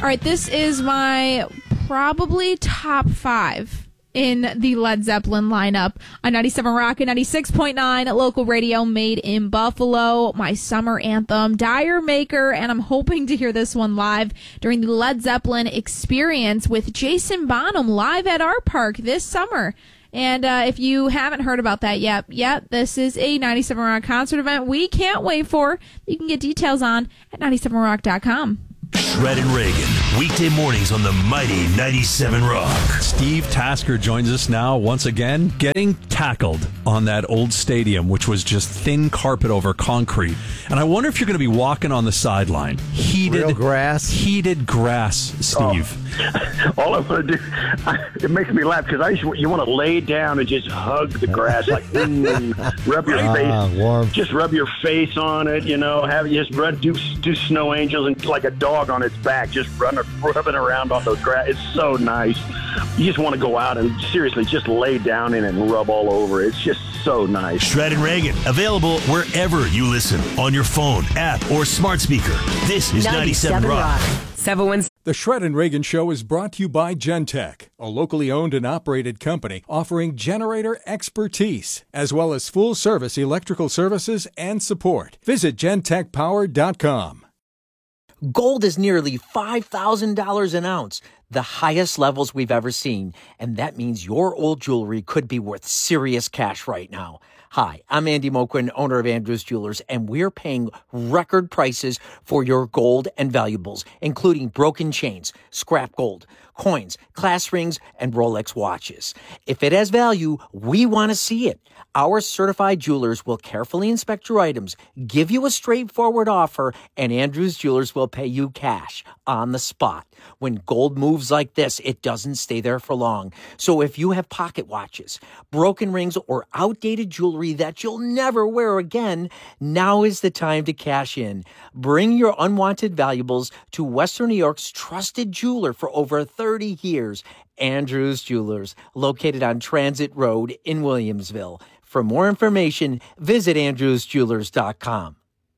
All right, this is my probably top 5 in the Led Zeppelin lineup on 97 Rock and 96.9 local radio made in Buffalo. My summer anthem, Dire Maker, and I'm hoping to hear this one live during the Led Zeppelin Experience with Jason Bonham live at our park this summer. And if you haven't heard about that yet, this is a 97 Rock concert event we can't wait for. You can get details on at 97rock.com. Shred and Reagan, weekday mornings on the mighty 97 Rock. Steve Tasker joins us now once again, getting tackled on that old stadium, which was just thin carpet over concrete. And I wonder if you're going to be walking on the sideline. Real grass? Heated grass, Steve. All I want to do, it makes me laugh because you want to lay down and just hug the grass, like rub your face, warm. Just rub your face on it, do snow angels and like a dog on its back, just rubbing around on those grass. It's so nice. You just want to go out and seriously just lay down in it and rub all over. It's just so nice. Shred and Reagan, available wherever you listen, on your phone, app, or smart speaker. This is 97 Rock. The Shred and Reagan Show is brought to you by Gentech, a locally owned and operated company offering generator expertise, as well as full-service electrical services and support. Visit gentechpower.com. Gold is nearly $5,000 an ounce, the highest levels we've ever seen. And that means your old jewelry could be worth serious cash right now. Hi, I'm Andy Moquin, owner of Andrews Jewelers, and we're paying record prices for your gold and valuables, including broken chains, scrap gold, coins, class rings, and Rolex watches. If it has value, we want to see it. Our certified jewelers will carefully inspect your items, give you a straightforward offer, and Andrews Jewelers will pay you cash on the spot. When gold moves like this, it doesn't stay there for long. So if you have pocket watches, broken rings, or outdated jewelry that you'll never wear again, now is the time to cash in. Bring your unwanted valuables to Western New York's trusted jeweler for over 30 years, Andrews Jewelers, located on Transit Road in Williamsville. For more information, visit andrewsjewelers.com.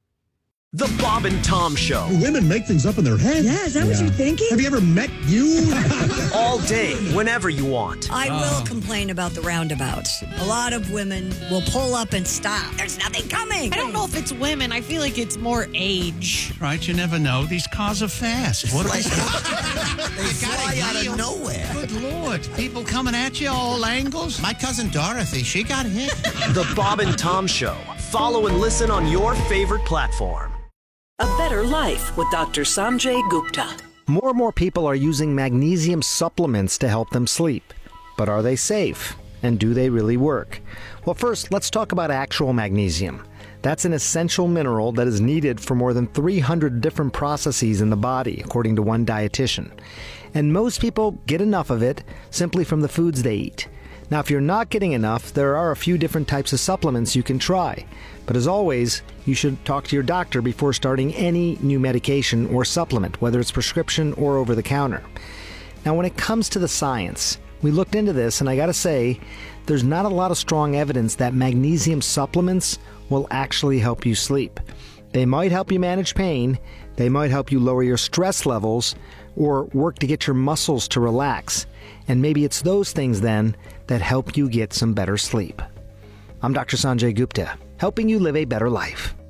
The Bob and Tom Show. Do women make things up in their head? Yeah, is that what you're thinking? Have you ever met you? All day, whenever you want. I will complain about the roundabouts. A lot of women will pull up and stop. There's nothing coming. I don't know if it's women. I feel like it's more age. Right, you never know. These cars are fast. What are they fly out of nowhere. Good Lord. People coming at you all angles. My cousin Dorothy, she got hit. The Bob and Tom Show. Follow and listen on your favorite platform. A Better Life with Dr. Sanjay Gupta. More and more people are using magnesium supplements to help them sleep. But are they safe? And do they really work? Well, first, let's talk about actual magnesium. That's an essential mineral that is needed for more than 300 different processes in the body, according to one dietitian. And most people get enough of it simply from the foods they eat. Now, if you're not getting enough, there are a few different types of supplements you can try. But as always, you should talk to your doctor before starting any new medication or supplement, whether it's prescription or over the counter. Now, when it comes to the science, we looked into this, and I gotta say, there's not a lot of strong evidence that magnesium supplements will actually help you sleep. They might help you manage pain, they might help you lower your stress levels, or work to get your muscles to relax. And maybe it's those things then that help you get some better sleep. I'm Dr. Sanjay Gupta, helping you live a better life.